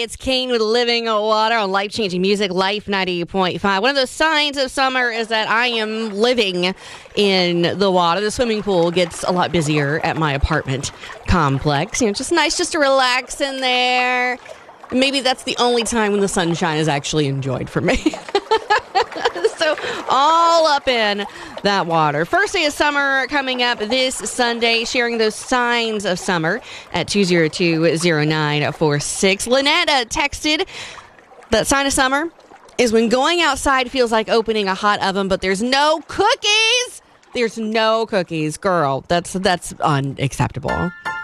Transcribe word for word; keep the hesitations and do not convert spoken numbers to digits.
It's Kane with Living Water on Life Changing Music, Life ninety point five. One of those signs of summer is that I am living in the water. The swimming pool gets a lot busier at my apartment complex. You know, just nice just to relax in there. Maybe that's the only time when the sunshine is actually enjoyed for me. So all up in that water. First day of summer coming up this Sunday, sharing those signs of summer at two zero two, zero nine four six. Lynette uh, texted that sign of summer is when going outside feels like opening a hot oven, but there's no cookies. There's no cookies. Girl, that's that's unacceptable.